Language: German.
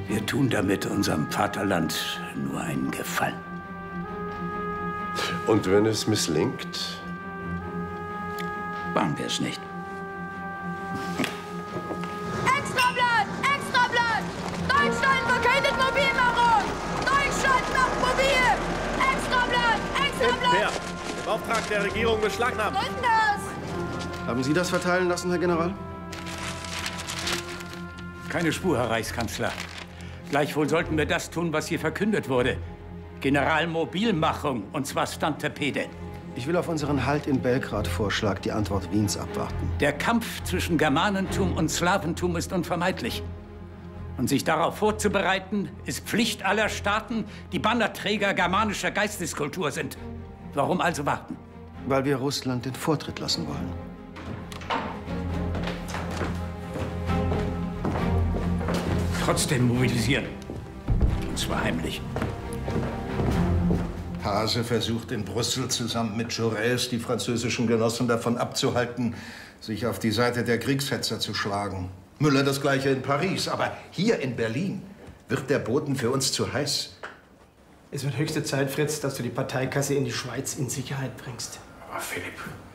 Wir tun damit unserem Vaterland nur einen Gefallen. Und wenn es misslingt? Machen wir es nicht. Extrablatt! Extrablatt! Deutschland verkündet Mobilmachung! Deutschland macht mobil! Extrablatt! Extrablatt! Wer? Im Auftrag der Regierung beschlagnahmt. Gründen das! Haben Sie das verteilen lassen, Herr General? Keine Spur, Herr Reichskanzler. Gleichwohl sollten wir das tun, was hier verkündet wurde. Generalmobilmachung, und zwar Stantepede. Ich will auf unseren Halt in Belgrad-Vorschlag die Antwort Wiens abwarten. Der Kampf zwischen Germanentum und Slawentum ist unvermeidlich. Und sich darauf vorzubereiten, ist Pflicht aller Staaten, die Bannerträger germanischer Geisteskultur sind. Warum also warten? Weil wir Russland den Vortritt lassen wollen. Trotzdem mobilisieren. Und zwar heimlich. Haase versucht in Brüssel zusammen mit Jaurès die französischen Genossen davon abzuhalten, sich auf die Seite der Kriegshetzer zu schlagen. Müller das Gleiche in Paris. Aber hier in Berlin wird der Boden für uns zu heiß. Es wird höchste Zeit, Fritz, dass du die Parteikasse in die Schweiz in Sicherheit bringst. Aber Philipp,